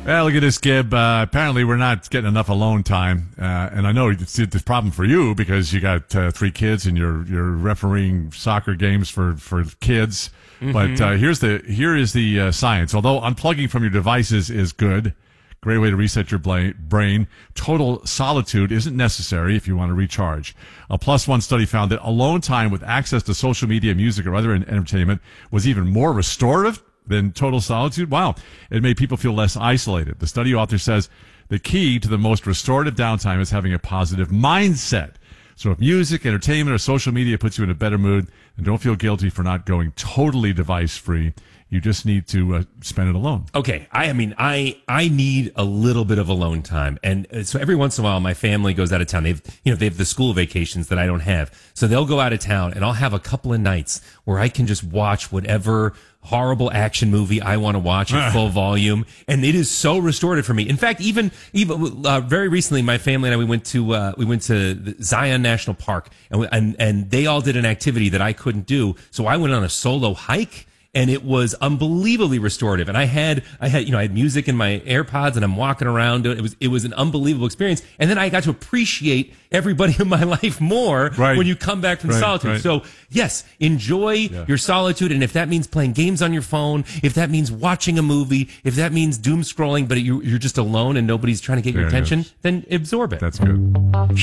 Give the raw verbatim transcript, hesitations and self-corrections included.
Well, look at this, Gib. Uh, apparently, we're not getting enough alone time, uh, and I know it's a problem for you because you got uh, three kids and you're you're refereeing soccer games for for kids. Mm-hmm. But uh, here's the here is the uh, science. Although unplugging from your devices is good, great way to reset your bla- brain. Total solitude isn't necessary if you want to recharge. A Plus One study found that alone time with access to social media, music, or other entertainment was even more restorative than total solitude. Wow. It made people feel less isolated. The study author says the key to the most restorative downtime is having a positive mindset. So if music, entertainment, or social media puts you in a better mood, then don't feel guilty for not going totally device free. You just need to uh, spend it alone. Okay. I, I mean, I, I need a little bit of alone time. And uh, so every once in a while, my family goes out of town. They've, you know, they have the school vacations that I don't have. So they'll go out of town and I'll have a couple of nights where I can just watch whatever horrible action movie I want to watch at full volume. And it is so restorative for me. In fact, even, even, uh, very recently, my family and I, we went to, uh, we went to Zion National Park and, we, and, and they all did an activity that I couldn't do. So I went on a solo hike. And it was unbelievably restorative. And I had, I had, you know, I had music in my AirPods and I'm walking around. It was, it was an unbelievable experience. And then I got to appreciate everybody in my life more right. when you come back from right, solitude. Right. So yes, enjoy yeah. your solitude. And if that means playing games on your phone, if that means watching a movie, if that means doom scrolling, but you, you're just alone and nobody's trying to get there your attention, then absorb it. That's good.